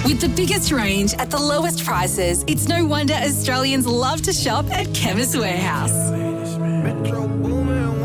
With the biggest range at the lowest prices, it's no wonder Australians love to shop at Chemist Warehouse. Metro Boomin